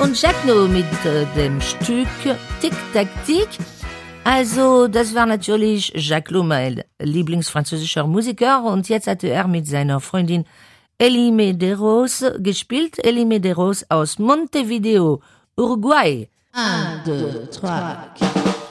und Jacques mit dem Stück Tic-Tac-Tic. Also, das war natürlich Jacques Lou, mein Lieblingsfranzösischer Musiker, und jetzt hatte er mit seiner Freundin Elie Medeiros gespielt. Elie Medeiros aus Montevideo, Uruguay. 1, 2, 3, 4.